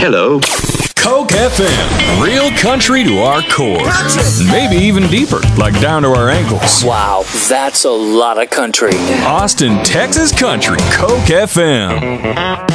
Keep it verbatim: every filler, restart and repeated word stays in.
Hello. Coke F M, real country to our core. Maybe even deeper, like down to our ankles. Wow, that's a lot of country. Austin, Texas country, Coke F M.